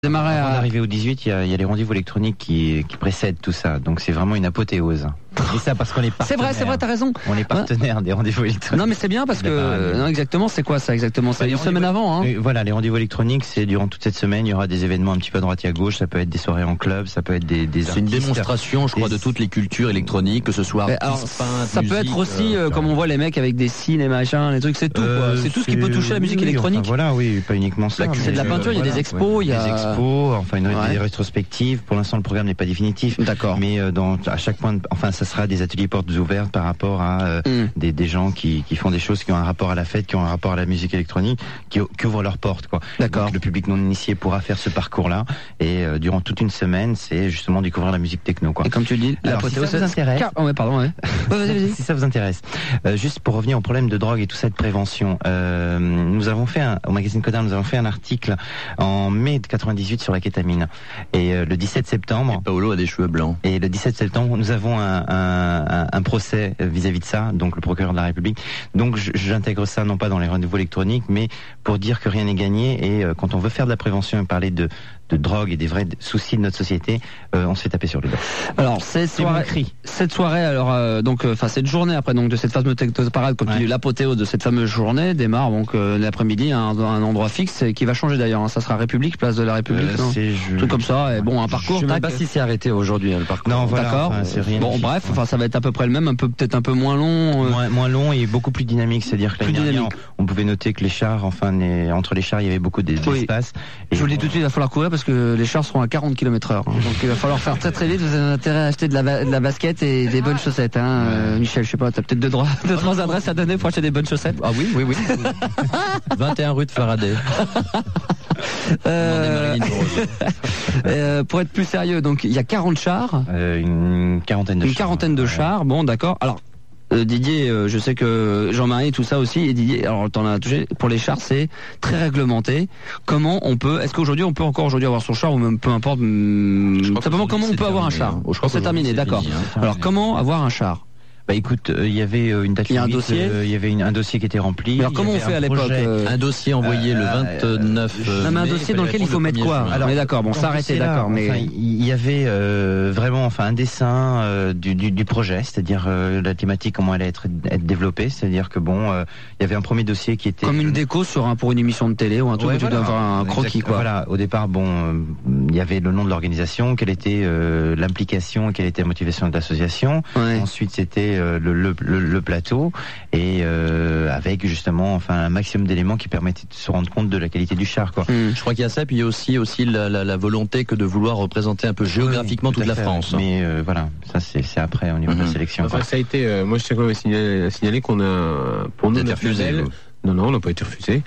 Démarrer Avant à... d'arriver au 18, il y a les rendez-vous électroniques qui précèdent tout ça. Donc c'est vraiment une apothéose. Et ça parce qu'on est partenaire. C'est vrai, t'as raison. On est partenaire des rendez-vous électroniques. Non mais c'est bien parce que non exactement, c'est quoi ça exactement? C'est une semaine avant, hein. Voilà, les rendez-vous électroniques, c'est durant toute cette semaine, il y aura des événements un petit peu à droite et à gauche. Ça peut être des soirées en club, ça peut être des C'est une artistes, démonstration, je crois, de toutes les cultures électroniques, que ce soit artistes, peintres, ça musique, peut être aussi comme on voit les mecs avec des cines et machin, les trucs, c'est tout quoi. C'est tout ce qui peut toucher la musique électronique. Enfin, voilà, oui, pas uniquement ça. C'est de la peinture, il y a des expos, il y a des expos, enfin des rétrospectives. Pour l'instant, le programme n'est pas définitif. D'accord. Mais à chaque point, enfin, ça sera des ateliers portes ouvertes par rapport à des gens qui font des choses qui ont un rapport à la fête, qui ont un rapport à la musique électronique, qui ouvrent leurs portes, quoi. D'accord. Donc, le public non initié pourra faire ce parcours-là et durant toute une semaine, c'est justement découvrir la musique techno, quoi. Et comme tu dis, alors, si ça vous intéresse, vas-y. si ça vous intéresse, juste pour revenir au problème de drogue et tout ça de prévention, nous avons fait au magazine Codar, nous avons fait un article en mai de 98 sur la kétamine. Et le 17 septembre, et Paolo a des cheveux blancs. Et le 17 septembre, nous avons un procès vis-à-vis de ça, donc le procureur de la République. Donc j'intègre ça non pas dans les rendez-vous électroniques, mais pour dire que rien n'est gagné. Et quand on veut faire de la prévention et parler de drogue et des vrais soucis de notre société, on se fait taper sur les doigts. Alors cette soirée, alors donc enfin cette journée après donc de cette fameuse technoparade, comme tu dis, l'apothéose de cette fameuse journée démarre donc l'après-midi à un endroit fixe et qui va changer d'ailleurs. Hein, ça sera République, place de la République, truc comme ça. Et bon, un parcours. Je ne sais pas si c'est arrêté aujourd'hui le parcours. Non, voilà. D'accord. Enfin, c'est rien. Bon, bref, enfin ça va être à peu près le même, peut-être un peu moins long. Moins long et beaucoup plus dynamique. C'est-à-dire que l'année dernière, on pouvait noter que les chars, entre les chars, il y avait beaucoup d'espace. Je vous le dis tout de suite, il va falloir courir parce que les chars seront à 40 km/h. Hein. Donc il va falloir faire très très vite. Vous avez intérêt à acheter de la basket et des bonnes chaussettes. Hein. Michel, je sais pas, t'as peut-être deux trois adresses à donner pour acheter des bonnes chaussettes. Ah oui. 21 rue de Faraday. Pour être plus sérieux, donc il y a 40 chars. Une quarantaine de chars. Bon, d'accord. Alors. Didier, je sais que Jean-Marie, tout ça aussi, et Didier, alors t'en as touché, pour les chars, c'est très réglementé. Est-ce qu'aujourd'hui, on peut encore avoir son char, ou même peu importe, simplement comment on peut avoir un char? Je crois que c'est terminé, d'accord. Alors comment avoir un char? Bah écoute, il y avait une date limite, il y avait un dossier qui était rempli. Alors comment on fait à l'époque un dossier envoyé le 29 non mais un dossier dans lequel il faut mettre quoi? Alors on est d'accord, bon, s'arrêter, d'accord, mais il y avait vraiment un dessin du projet, c'est-à-dire la thématique, comment elle allait être développée, c'est-à-dire que il y avait un premier dossier qui était comme une déco pour une émission de télé ou un truc où tu dois avoir un croquis, quoi. Voilà, au départ, il y avait le nom de l'organisation, quelle était l'implication, quelle était la motivation de l'association. Ensuite, c'était le plateau et avec justement un maximum d'éléments qui permettaient de se rendre compte de la qualité du char, quoi. Je crois qu'il y a ça, puis il y a aussi la volonté que de vouloir représenter un peu géographiquement toute la France. Mais voilà, ça c'est après au niveau de la sélection. Enfin, ça a été, moi je sais quand même signaler qu'on a, pour nous, notre label. Non, on n'a pas été refusé.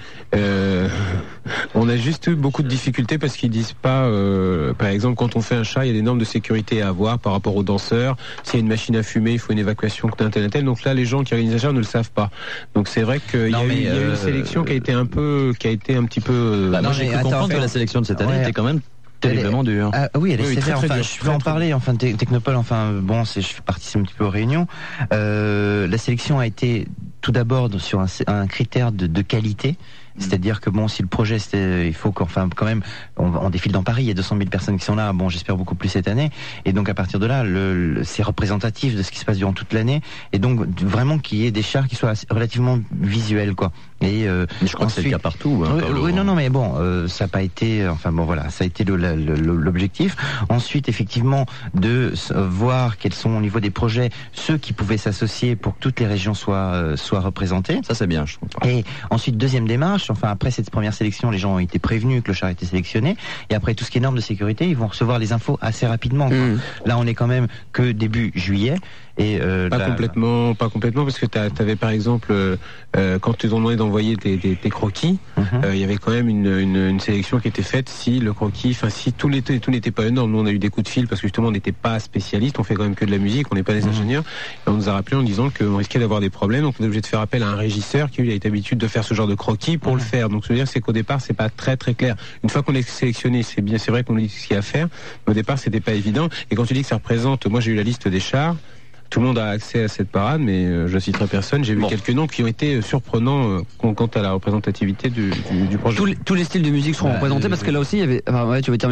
On a juste eu beaucoup de difficultés parce qu'ils disent pas, par exemple, quand on fait un char, il y a des normes de sécurité à avoir par rapport aux danseurs. S'il y a une machine à fumer, il faut une évacuation d'un tel. Donc là, les gens qui organisent un char ne le savent pas. Donc c'est vrai qu'il y a eu une sélection qui a été un petit peu. Moi, j'ai cru comprendre que la sélection de cette année était quand même terriblement dure. Oui, elle est sévère. Je peux en parler. Technopole, je fais partie un petit peu aux réunions. La sélection a été tout d'abord sur un critère de qualité. C'est-à-dire que si le projet, il faut quand même, on défile dans Paris, il y a 200 000 personnes qui sont là. J'espère beaucoup plus cette année. Et donc à partir de là, c'est représentatif de ce qui se passe durant toute l'année. Et donc vraiment qu'il y ait des chars qui soient relativement visuels, quoi. Et je crois que c'est le cas partout. Mais ça n'a pas été. Ça a été l'objectif. Ensuite, effectivement, de voir quels sont au niveau des projets ceux qui pouvaient s'associer pour que toutes les régions soient représentées. Ça c'est bien, je trouve. Et ensuite, deuxième démarche. Après cette première sélection, les gens ont été prévenus que le char était sélectionné. Et après tout ce qui est normes de sécurité, ils vont recevoir les infos assez rapidement. Là, on est quand même que début juillet. Et pas complètement, parce que t'avais par exemple quand tu t'ont demandé d'envoyer tes croquis, il y avait quand même une sélection qui était faite si le croquis, si tout n'était pas énorme. Nous on a eu des coups de fil parce que justement on n'était pas spécialiste, on fait quand même que de la musique, on n'est pas des ingénieurs. Et on nous a rappelé en disant qu'on risquait d'avoir des problèmes, donc on est obligé de faire appel à un régisseur qui lui a été habitué de faire ce genre de croquis pour le faire. Donc ce que je veux dire, c'est qu'au départ c'est pas très très clair. Une fois qu'on est sélectionné, c'est vrai qu'on dit ce qu'il y a à faire, mais au départ c'était pas évident. Et quand tu dis que ça représente, moi j'ai eu la liste des chars. tout le monde a accès à cette parade, mais je citerai personne. J'ai vu quelques noms qui ont été surprenants quant à la représentativité du projet. Tous les styles de musique seront représentés parce que là aussi il y avait. Enfin, ouais, tu veux dire